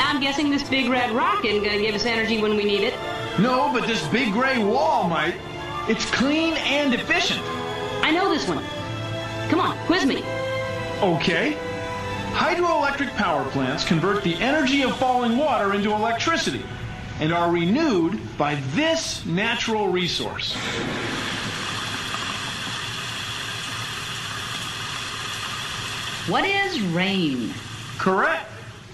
I'm guessing this big red rock isn't going to give us energy when we need it. No, but this big gray wall might. It's clean and efficient. I know this one. Come on, quiz me. Okay. Hydroelectric power plants convert the energy of falling water into electricity and are renewed by this natural resource. What is rain? Correct.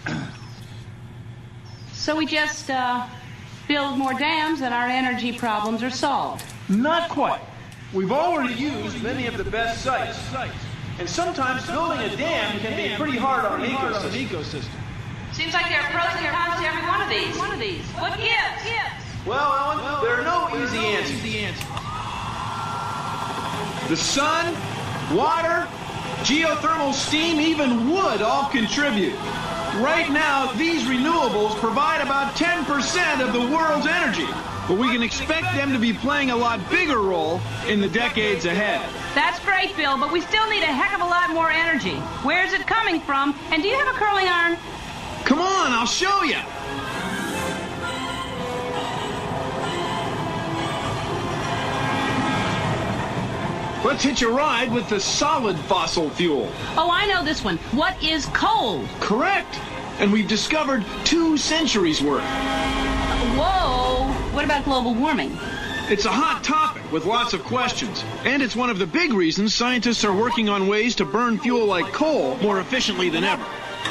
So we just build more dams and our energy problems are solved. Not quite. We've already used many of the best sites. And sometimes building a dam can be pretty hard on an ecosystem. Seems like there are pros and cons to every one of these. What gives? Well, Ellen, there are no easy answers. The sun, water, geothermal steam, even wood all contribute. Right now, these renewables provide about 10% of the world's energy, but we can expect them to be playing a lot bigger role in the decades ahead. That's great, Bill, but we still need a heck of a lot more energy. Where's it coming from? And do you have a curling iron? Come on, I'll show you. Let's hitch a ride with the solid fossil fuel. Oh, I know this one. What is coal? Correct. And we've discovered 2 centuries worth. Whoa. What about global warming? It's a hot topic with lots of questions. And it's one of the big reasons scientists are working on ways to burn fuel like coal more efficiently than ever.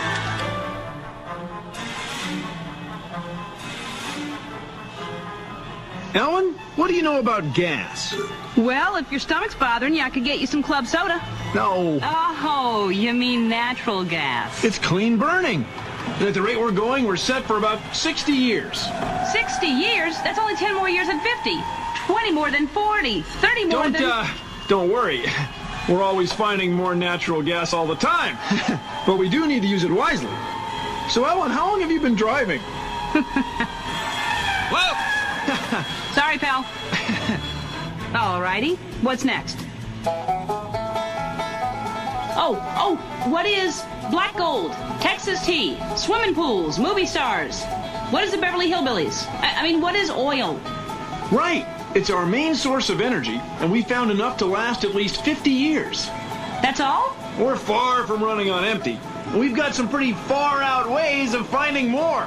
Ellen, what do you know about gas? Well, if your stomach's bothering you, I could get you some club soda. No. Oh, you mean natural gas. It's clean burning. And at the rate we're going, we're set for about 60 years. 60 years? That's only 10 more years than 50. 20 more than 40. 30 more than... Don't worry. We're always finding more natural gas all the time. But we do need to use it wisely. So, Ellen, how long have you been driving? Whoa! Sorry, pal. All righty. What's next? Oh, what is black gold, Texas tea, swimming pools, movie stars? What is the Beverly Hillbillies? I mean, what is oil? Right. It's our main source of energy, and we found enough to last at least 50 years. That's all? We're far from running on empty. And we've got some pretty far-out ways of finding more.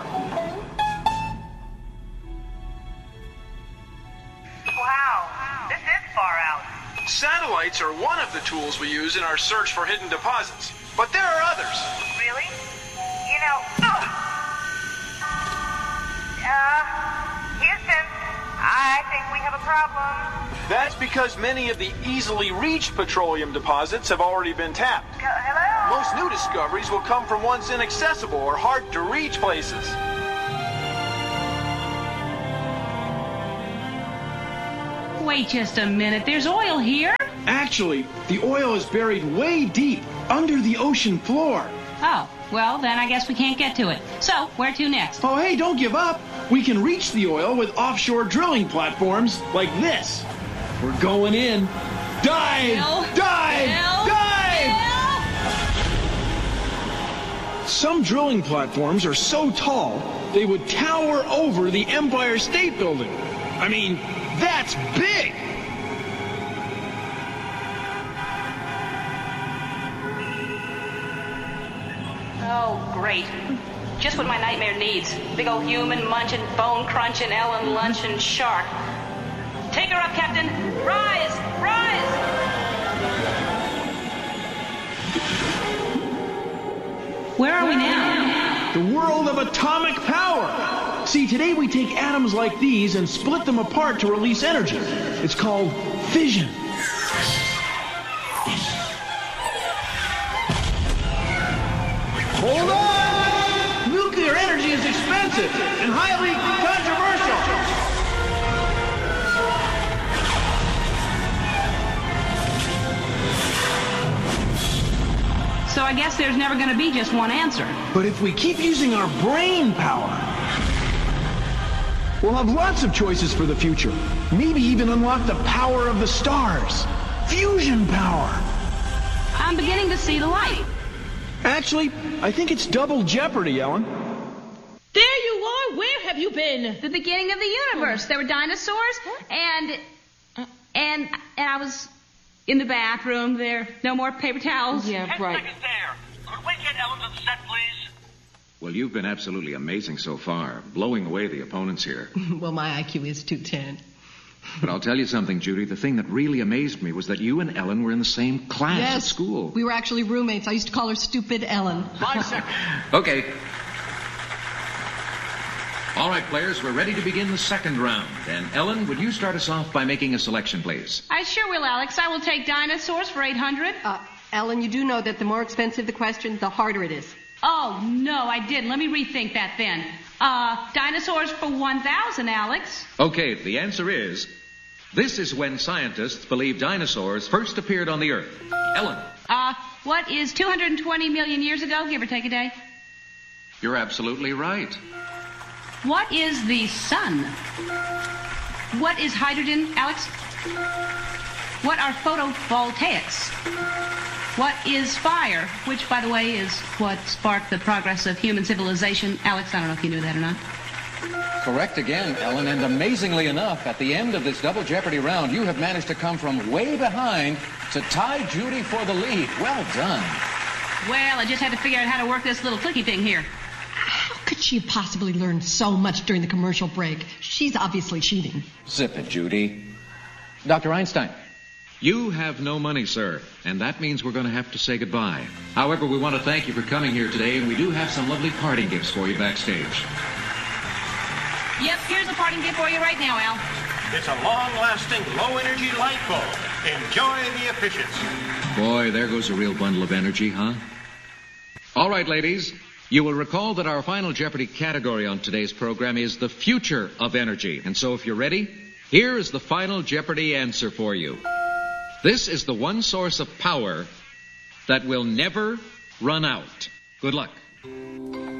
Wow, this is far out. Satellites are one of the tools we use in our search for hidden deposits, but there are others. Really? You know, Houston, I think we have a problem. That's because many of the easily reached petroleum deposits have already been tapped. Hello? Most new discoveries will come from once inaccessible or hard to reach places. Wait just a minute. There's oil here? Actually, the oil is buried way deep under the ocean floor. Oh, well, then I guess we can't get to it. So, where to next? Oh, hey, don't give up. We can reach the oil with offshore drilling platforms like this. We're going in. Dive! Bill, Dive! Bill, Dive! Some drilling platforms are so tall, they would tower over the Empire State Building. I mean, that's big! Oh, great. Just what my nightmare needs. Big old human munching, bone crunching, Ellen lunching shark. Take her up, Captain. Rise! Rise! Where are we now? The world of atomic power. See, today we take atoms like these and split them apart to release energy. It's called fission. Hold on! Nuclear energy is expensive and highly controversial. So I guess there's never going to be just one answer. But if we keep using our brain power, we'll have lots of choices for the future. Maybe even unlock the power of the stars. Fusion power. I'm beginning to see the light. Actually, I think it's double jeopardy, Ellen. There you are. Where have you been? The beginning of the universe. There were dinosaurs, and I was in the bathroom. There, no more paper towels. Yeah, 10 right. seconds there. Could we get Ellen to the set, please? Well, you've been absolutely amazing so far, blowing away the opponents here. Well, my IQ is 210. But I'll tell you something, Judy. The thing that really amazed me was that you and Ellen were in the same class at school. We were actually roommates. I used to call her Stupid Ellen. 5 seconds. Okay. All right, players, we're ready to begin the second round. And Ellen, would you start us off by making a selection, please? I sure will, Alex. I will take dinosaurs for 800. Ellen, you do know that the more expensive the question, the harder it is. Oh, no, I didn't. Let me rethink that then. Dinosaurs for 1,000, Alex. Okay, the answer is, this is when scientists believe dinosaurs first appeared on the Earth. Ellen. What is 220 million years ago, give or take a day? You're absolutely right. What is the sun? What is hydrogen, Alex? What are photovoltaics? What is fire? Which, by the way, is what sparked the progress of human civilization. Alex, I don't know if you knew that or not. Correct again, Ellen, and amazingly enough, at the end of this Double Jeopardy round, you have managed to come from way behind to tie Judy for the lead. Well done. Well, I just had to figure out how to work this little clicky thing here. How could she have possibly learned so much during the commercial break? She's obviously cheating. Zip it, Judy. Dr. Einstein. You have no money, sir, and that means we're going to have to say goodbye. However, we want to thank you for coming here today, and we do have some lovely parting gifts for you backstage. Yep, here's a parting gift for you right now, Al. It's a long-lasting, low-energy light bulb. Enjoy the efficiency. Boy, there goes a real bundle of energy, huh? All right, ladies. You will recall that our final Jeopardy category on today's program is the future of energy. And so if you're ready, here is the final Jeopardy answer for you. This is the one source of power that will never run out. Good luck.